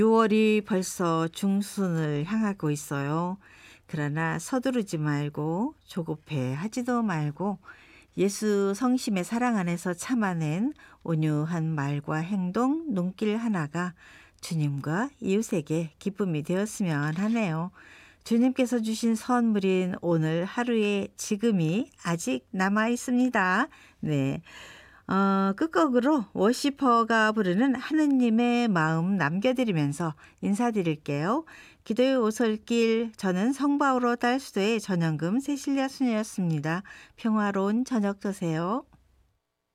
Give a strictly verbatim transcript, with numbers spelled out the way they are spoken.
유월이 벌써 중순을 향하고 있어요. 그러나 서두르지 말고 조급해 하지도 말고 예수 성심의 사랑 안에서 참아낸 온유한 말과 행동, 눈길 하나가 주님과 이웃에게 기쁨이 되었으면 하네요. 주님께서 주신 선물인 오늘 하루의 지금이 아직 남아 있습니다. 네. 어, 끝곡으로 워시퍼가 부르는 하느님의 마음 남겨드리면서 인사드릴게요. 기도의 오솔길, 저는 성바오로 딸수도의 전영금 세실리아 수녀였습니다. 평화로운 저녁 되세요.